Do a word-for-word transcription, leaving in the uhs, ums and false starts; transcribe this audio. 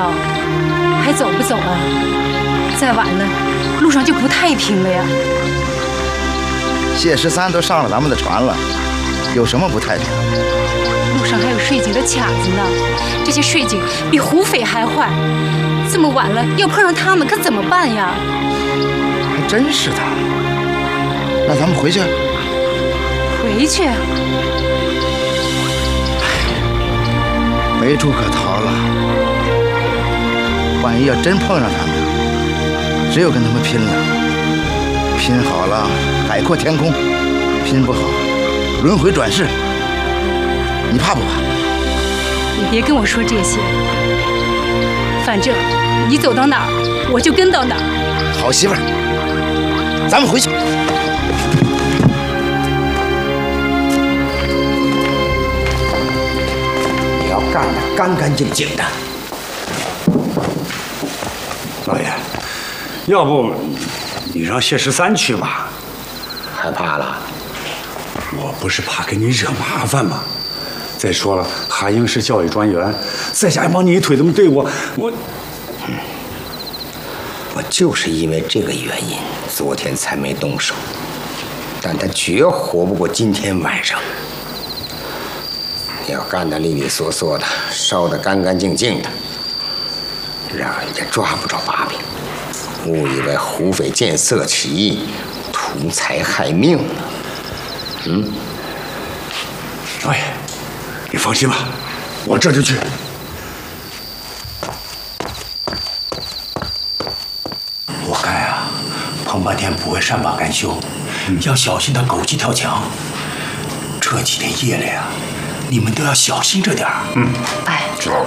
道还走不走啊？再晚了，路上就不太平了呀。 谢十三都上了咱们的船了，有什么不太平？ 路上还有税警的卡子呢，这些税警比胡匪还坏。这么晚了，要碰上他们可怎么办呀？ 还真是的。那咱们回去？ 回去？ 没处可逃了。万一要真碰上他们，只有跟他们拼了。拼好了，海阔天空；拼不好，轮回转世。你怕不怕？ 你别跟我说这些。反正你走到哪儿，我就跟到哪儿。 好媳妇儿，咱们回去。 你要干得干干净净的。 老爷，要不你让谢十三去吧？ 害怕了？ 我不是怕给你惹麻烦吗？再说了，韩英是教育专员，在家帮你一推，怎么对我？我， 嗯，我就是因为这个原因，昨天才没动手。但他绝活不过今天晚上。你要干得利利索索的，烧得干干净净的，让人家抓不着把柄，误以为胡匪见色起意，图财害命呢。嗯， 老爷。你放心吧，我这就去。 我看呀，彭半天不会善罢甘休，嗯、要小心他狗急跳墙。这几天夜里啊，你们都要小心着点儿。 嗯， 哎， 知道了。